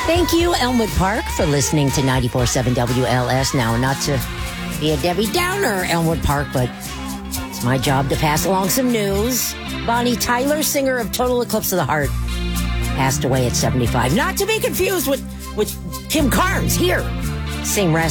Thank you, Elmwood Park, for listening to 94.7 WLS. Now, not to be a Debbie Downer, Elmwood Park, but it's my job to pass along some news. Bonnie Tyler, singer of Total Eclipse of the Heart, passed away at 75. Not to be confused with Kim Carnes here. Same